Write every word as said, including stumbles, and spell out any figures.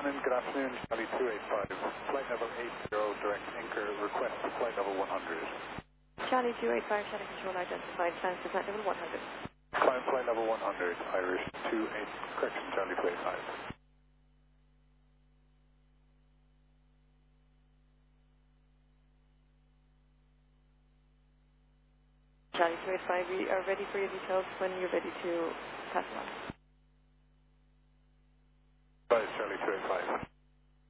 Shannon, good afternoon. Charlie two eight five, flight level eight zero, direct anchor, request for flight level one hundred. Charlie two eight five, Shannon Control identified, plans for flight level one hundred. Climb flight level one hundred, Irish two eight, correction, Charlie two eight five. Charlie two eight five, we are ready for your details when you're ready to pass them on.